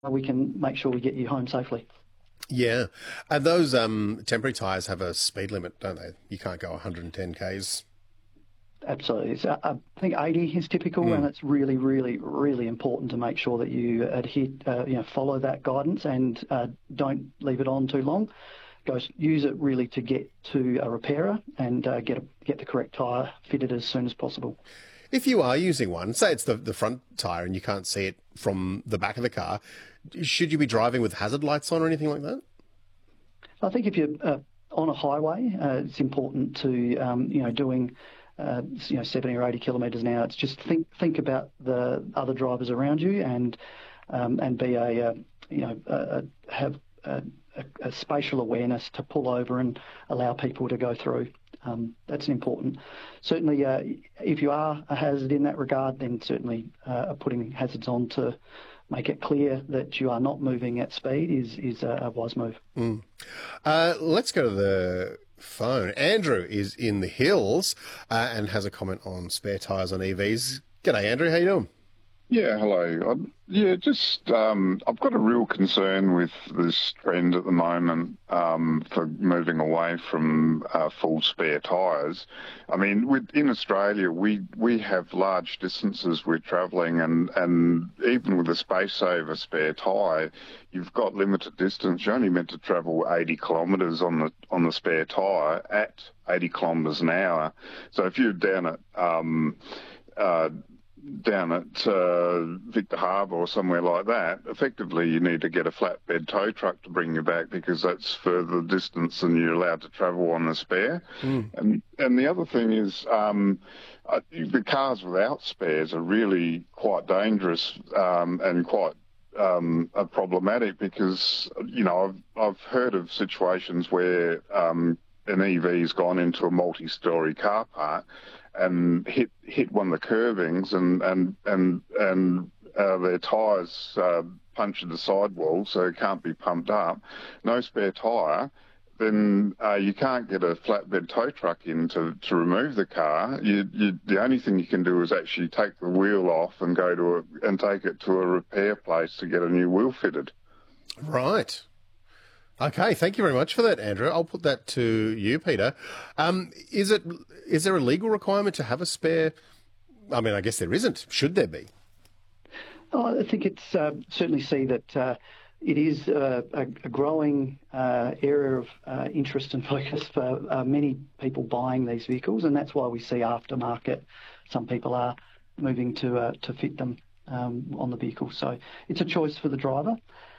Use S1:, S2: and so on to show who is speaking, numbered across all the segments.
S1: we can make sure we get you home safely.
S2: Yeah. And those temporary tyres have a speed limit, don't they? You can't go 110 k's.
S1: Absolutely. So I think 80 is typical, and it's really, really, really important to make sure that you adhere, follow that guidance and don't leave it on too long. Use it really to get to a repairer and get the correct tyre fitted as soon as possible.
S2: If you are using one, say it's the front tyre and you can't see it from the back of the car, should you be driving with hazard lights on or anything like that?
S1: I think if you're on a highway, it's important to, doing 70 or 80 kilometres an hour. It's just think about the other drivers around you and be have a spatial awareness to pull over and allow people to go through. That's important. Certainly, if you are a hazard in that regard, then certainly putting hazards on to make it clear that you are not moving at speed is a wise move.
S2: Let's go to the phone. Andrew is in the hills and has a comment on spare tyres on EVs. G'day, Andrew. How you doing?
S3: Yeah, hello. I've got a real concern with this trend at the moment for moving away from full spare tyres. I mean, in Australia, we have large distances we're travelling, and even with a space saver spare tyre, you've got limited distance. You're only meant to travel 80 kilometres on the spare tyre at 80 kilometres an hour. So if you're down at Victor Harbour or somewhere like that, effectively you need to get a flatbed tow truck to bring you back because that's further distance than you're allowed to travel on the spare. And the other thing is the cars without spares are really quite dangerous and quite problematic because, I've heard of situations where an EV's gone into a multi-storey car park and hit one of the curvings and their tyres punctured the sidewall, so it can't be pumped up. No spare tyre, then you can't get a flatbed tow truck in to remove the car. The only thing you can do is actually take the wheel off and and take it to a repair place to get a new wheel fitted.
S2: Right. Okay, thank you very much for that, Andrew. I'll put that to you, Peter. Is there a legal requirement to have a spare? I mean, I guess there isn't. Should there be?
S1: Oh, I think it's certainly see that it is a growing area of interest and focus for many people buying these vehicles, and that's why we see aftermarket. Some people are moving to fit them on the vehicle. So it's a choice for the driver,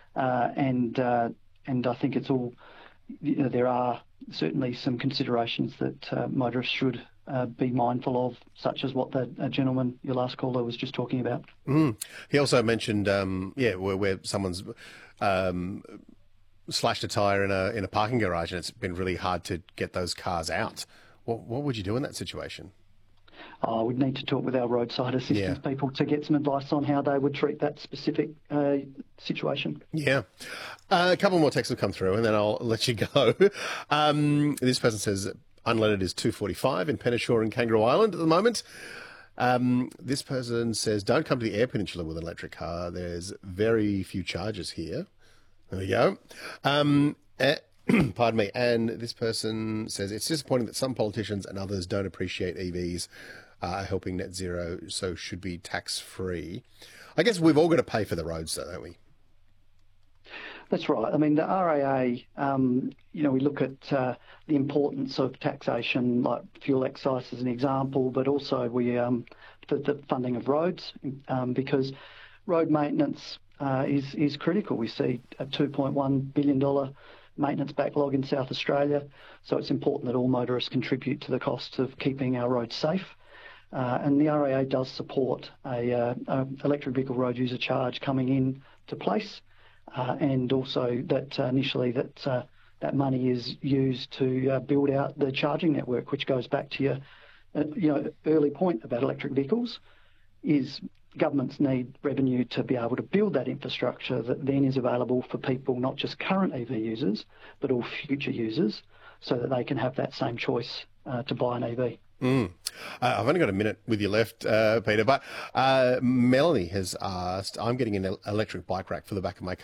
S1: and I think it's all, there are certainly some considerations that motorists should be mindful of, such as what that gentleman, your last caller, was just talking about.
S2: He also mentioned, where someone's slashed a tyre in a parking garage and it's been really hard to get those cars out. What would you do in that situation?
S1: We'd need to talk with our roadside assistance people to get some advice on how they would treat that specific situation.
S2: Yeah. A couple more texts have come through and then I'll let you go. This person says unleaded is $2.45 in Penneshaw and Kangaroo Island at the moment. This person says don't come to the Eyre Peninsula with an electric car. There's very few charges here. There we go. Pardon me. And this person says it's disappointing that some politicians and others don't appreciate EVs helping net zero, so should be tax-free. I guess we've all got to pay for the roads, though, don't we?
S1: That's right. I mean, the RAA, we look at the importance of taxation, like fuel excise as an example, but also the funding of roads, because road maintenance is critical. We see a $2.1 billion maintenance backlog in South Australia, so it's important that all motorists contribute to the cost of keeping our roads safe. And the RAA does support a electric vehicle road user charge coming in to place, and also that initially that money is used to build out the charging network, which goes back to your early point about electric vehicles. Is governments need revenue to be able to build that infrastructure that then is available for people, not just current EV users, but all future users, so that they can have that same choice to buy an EV.
S2: I've only got a minute with you left, Peter, but Melanie has asked, I'm getting an electric bike rack for the back of my car.